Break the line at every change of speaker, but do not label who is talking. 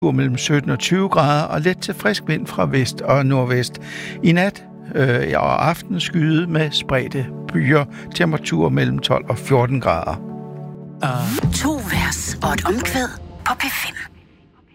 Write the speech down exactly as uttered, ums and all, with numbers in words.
mellem sytten og tyve grader og let til frisk vind fra vest og nordvest. I nat øh, og aften skyde med spredte byer, temperatur mellem tolv og fjorten grader.
Uh. To vers og et omkvæd på P fem.